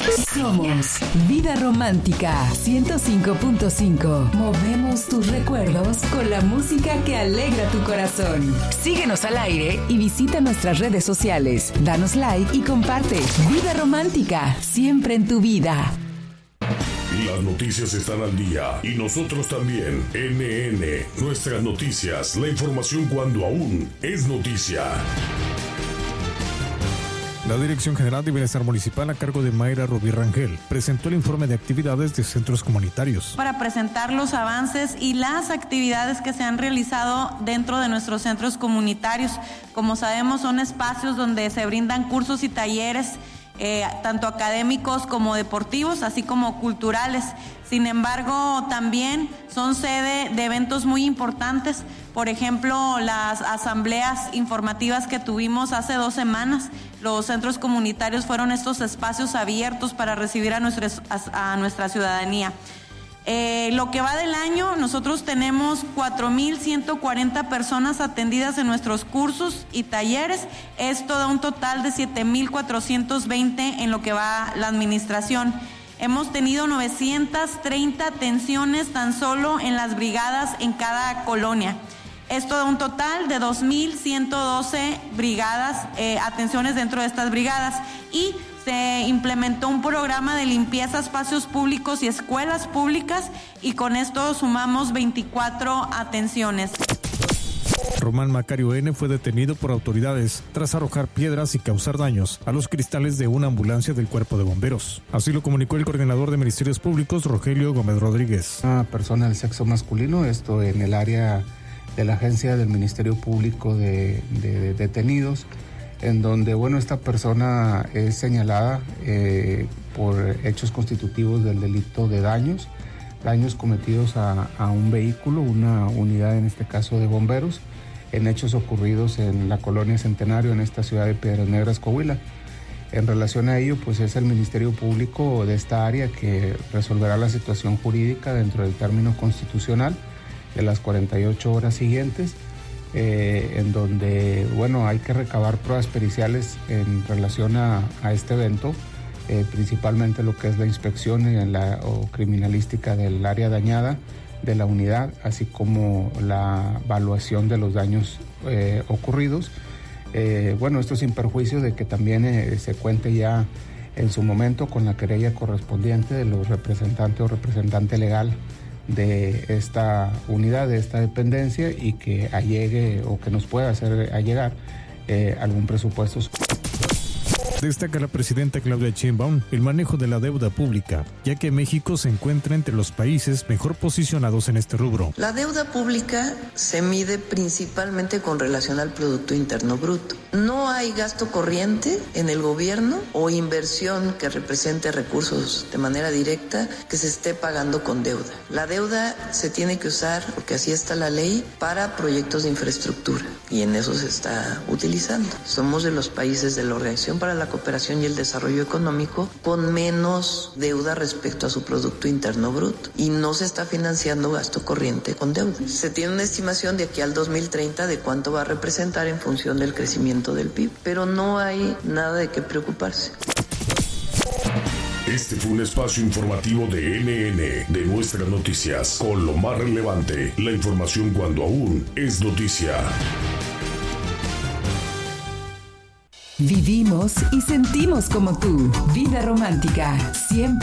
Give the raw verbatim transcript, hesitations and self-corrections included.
Somos Vida Romántica ciento cinco punto cinco. Movemos tus recuerdos con la música que alegra tu corazón. Síguenos al aire y visita nuestras redes sociales. Danos like y comparte. Vida Romántica, siempre en tu vida. Las noticias están al día y nosotros también. N N, nuestras noticias, la información cuando aún es noticia. La Dirección General de Bienestar Municipal, a cargo de Mayra Rubí Rangel, presentó el informe de actividades de centros comunitarios. Para presentar los avances y las actividades que se han realizado dentro de nuestros centros comunitarios. Como sabemos, son espacios donde se brindan cursos y talleres, eh, tanto académicos como deportivos, así como culturales. Sin embargo, también son sede de eventos muy importantes. Por ejemplo, las asambleas informativas que tuvimos hace dos semanas. Los centros comunitarios fueron estos espacios abiertos para recibir a, nuestros, a, a nuestra ciudadanía. Eh, lo que va del año, nosotros tenemos cuatro mil ciento cuarenta personas atendidas en nuestros cursos y talleres. Esto da un total de siete mil cuatrocientos veinte en lo que va la administración. Hemos tenido novecientas treinta atenciones tan solo en las brigadas en cada colonia. Esto da un total de dos mil ciento doce brigadas, eh, atenciones dentro de estas brigadas. Y se implementó un programa de limpieza a espacios públicos y escuelas públicas, y con esto sumamos veinticuatro atenciones. Román Macario N. fue detenido por autoridades tras arrojar piedras y causar daños a los cristales de una ambulancia del Cuerpo de Bomberos. Así lo comunicó el coordinador de Ministerios Públicos, Rogelio Gómez Rodríguez. Una persona del sexo masculino, esto en el área de la agencia del Ministerio Público de, de, de detenidos, en donde, bueno, esta persona es señalada eh, por hechos constitutivos del delito de daños, daños cometidos a, a un vehículo, una unidad en este caso de bomberos, en hechos ocurridos en la colonia Centenario, en esta ciudad de Piedras Negras, Coahuila. En relación a ello, pues es el Ministerio Público de esta área que resolverá la situación jurídica dentro del término constitucional de las cuarenta y ocho horas siguientes, eh, en donde, bueno, hay que recabar pruebas periciales en relación a, a este evento, eh, principalmente lo que es la inspección en la, o criminalística del área dañada de la unidad, así como la evaluación de los daños eh, ocurridos. Eh, bueno, esto sin perjuicio de que también eh, se cuente ya en su momento con la querella correspondiente de los representantes o representante legal de esta unidad, de esta dependencia, y que allegue o que nos pueda hacer allegar eh, algún presupuesto. Destaca la presidenta Claudia Sheinbaum el manejo de la deuda pública, ya que México se encuentra entre los países mejor posicionados en este rubro. La deuda pública se mide principalmente con relación al Producto Interno Bruto. No hay gasto corriente en el gobierno o inversión que represente recursos de manera directa que se esté pagando con deuda. La deuda se tiene que usar, porque así está la ley, para proyectos de infraestructura, y en eso se está utilizando. Somos de los países de la Organización para la Cooperación y el Desarrollo Económico con menos deuda respecto a su Producto Interno Bruto, y no se está financiando gasto corriente con deuda. Se tiene una estimación de aquí al dos mil treinta de cuánto va a representar en función del crecimiento del P I B, pero no hay nada de qué preocuparse. Este fue un espacio informativo de N N, de Nuestras Noticias, con lo más relevante, la información cuando aún es noticia. Vivimos y sentimos como tú. Vida Romántica, siempre.